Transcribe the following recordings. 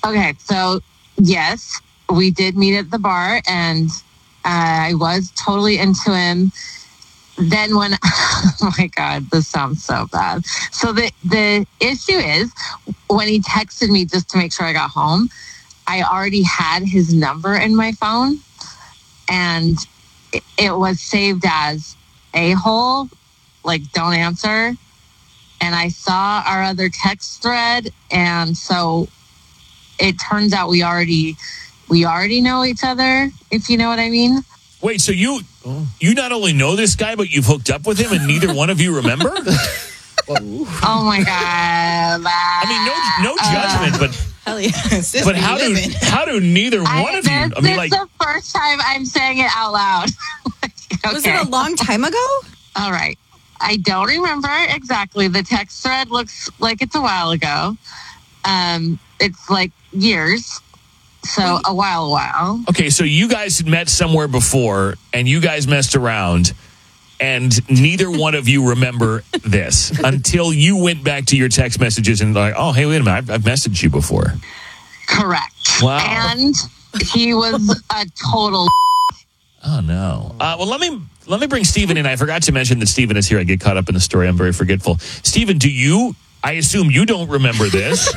Okay, so yes, we did meet at the bar, and I was totally into him. Then when, oh my God, this sounds so bad. So the issue is when he texted me just to make sure I got home, I already had his number in my phone, and it was saved as a-hole, like don't answer. And I saw our other text thread, and so it turns out we already know each other, if you know what I mean. Wait, so you not only know this guy, but you've hooked up with him, and neither one of you remember? Oh my God! I mean, no judgment, but hell yeah. But how do neither one of you? I mean, this is the first time I'm saying it out loud. Okay. Was it a long time ago? All right. I don't remember exactly. The text thread looks like it's a while ago. It's like years. So a while. Okay, so you guys had met somewhere before, and you guys messed around, and neither one of you remember this until you went back to your text messages and like, oh, hey, wait a minute, I've messaged you before. Correct. Wow. And he was a total. Oh no. Well, let me bring Steven in. I forgot to mention that Steven is here. I get caught up in the story. I'm very forgetful. Steven, I assume you don't remember this.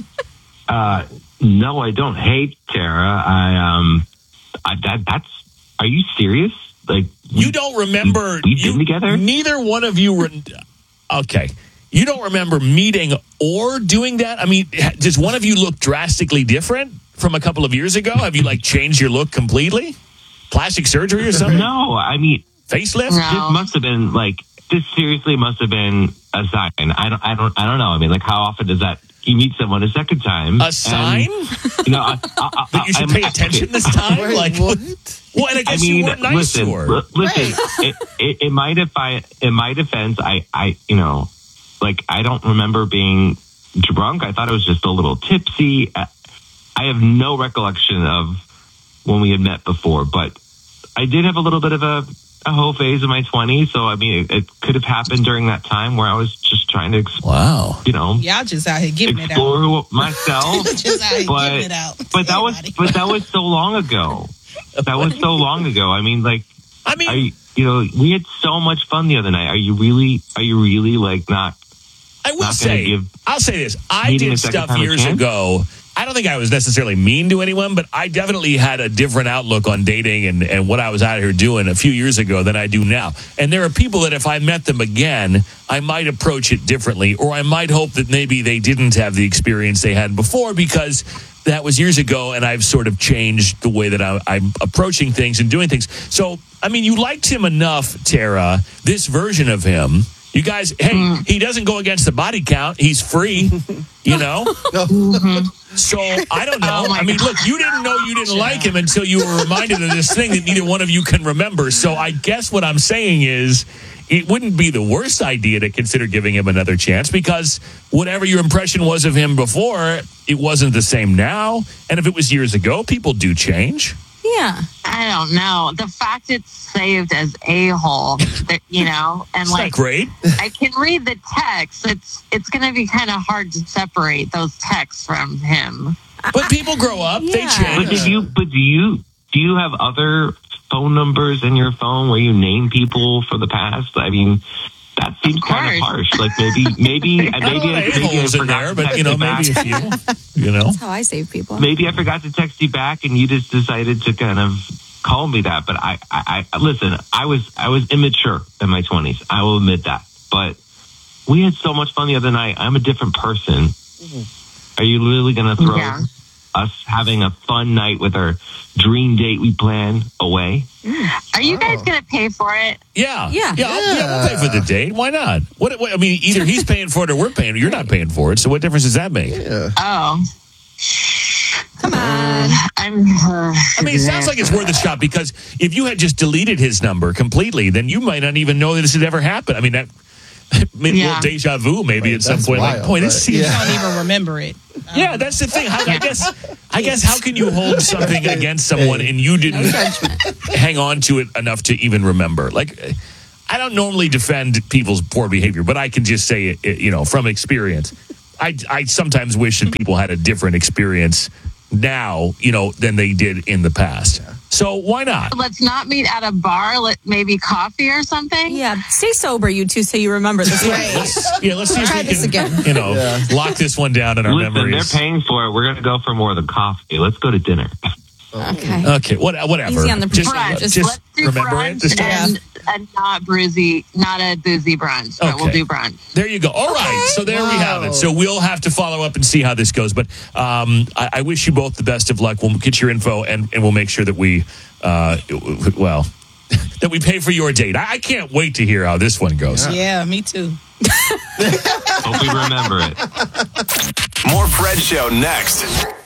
No, I don't hate Tara. Are you serious? Like, you don't remember? We've been together? Neither one of you okay. You don't remember meeting or doing that? I mean, does one of you look drastically different from a couple of years ago? Have you like changed your look completely? Plastic surgery or something? No, I mean, facelift? No. This must have been like, this seriously must have been a sign. I don't know. I mean, like, how often does that? You meet someone a second time. A sign? And, you know, that you should pay attention this time? Wait, like what? Well, and I guess you weren't nice to her. Listen, in my defense, I you know, like, I don't remember being drunk. I thought I was just a little tipsy. I have no recollection of when we had met before, but I did have a little bit of a whole phase in my 20s. So, I mean, it could have happened during that time where I was just trying to, you know, y'all just out here giving it out. Explore myself. Just out here giving it out. But that was so long ago. That was so long ago. I mean, like, you know, we had so much fun the other night. Are you really like not? I will say, I'll say this. I did stuff years ago. I don't think I was necessarily mean to anyone, but I definitely had a different outlook on dating and what I was out here doing a few years ago than I do now. And there are people that if I met them again, I might approach it differently, or I might hope that maybe they didn't have the experience they had before because that was years ago and I've sort of changed the way that I'm approaching things and doing things. So, I mean, you liked him enough, Tara, this version of him. You guys, hey, he doesn't go against the body count. He's free, you know? So, I don't know. I mean, look, you didn't know you didn't like him until you were reminded of this thing that neither one of you can remember. So, I guess what I'm saying is it wouldn't be the worst idea to consider giving him another chance because whatever your impression was of him before, it wasn't the same now. And if it was years ago, people do change. Yeah. I don't know. The fact it's saved as a-hole, you know, and It's like, not great. I can read the text. It's going to be kind of hard to separate those texts from him. But people grow up. They change. But do you have other phone numbers in your phone where you name people for the past? I mean, that seems kind of harsh. Like maybe I in there, but you know, maybe a few. You know, that's how I save people. Maybe I forgot to text you back, and you just decided to kind of call me that. But I listen. I was immature in my 20s. I will admit that. But we had so much fun the other night. I'm a different person. Are you really going to throw us having a fun night with our dream date we plan away? Are you guys going to pay for it? Yeah, we'll pay for the date. Why not? What I mean, either he's paying for it or we're paying. You're not paying for it. So what difference does that make? Yeah. Oh. Come on. I mean, it sounds like it's worth a shot because if you had just deleted his number completely, then you might not even know that this had ever happened. I mean, that maybe a little deja vu maybe at some point. Wild, like, boy, this You don't even remember it. Yeah, that's the thing. I guess how can you hold something against someone and you didn't hang on to it enough to even remember? Like, I don't normally defend people's poor behavior, but I can just say it, you know, from experience. I sometimes wish that people had a different experience now, than they did in the past. Yeah. So why not? Let's not meet at a bar. Maybe coffee or something. Yeah, stay sober, you two, so you remember this. Let's see if try we this can, again. lock this one down in our memories. They're paying for it. We're going to go for more than coffee. Let's go to dinner. Okay. Whatever. Easy on the just let's do remember brunch it. and not a boozy brunch, but we'll do brunch. There you go. All right. So there we have it. So we'll have to follow up and see how this goes. But I wish you both the best of luck. We'll get your info and we'll make sure that we, that we pay for your date. I can't wait to hear how this one goes. Yeah, me too. Hope we remember it. More Fred Show next.